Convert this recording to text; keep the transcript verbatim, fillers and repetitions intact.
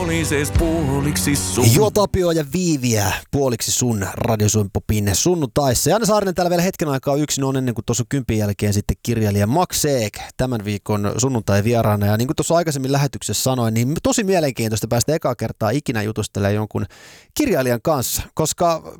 Olises puoliksi sun. Juo Tapio ja Viiviä puoliksi sun Radiosuompopin sunnuntaissa. Janne Saarinen täällä vielä hetken aikaa yksin on ennen kuin tuossa kympin jälkeen sitten kirjailija Max Eek tämän viikon sunnuntai vieraana. Ja niin kuin tuossa aikaisemmin lähetyksessä sanoin, niin tosi mielenkiintoista päästä ekaa kertaa ikinä jutustelemaan jonkun kirjailijan kanssa, koska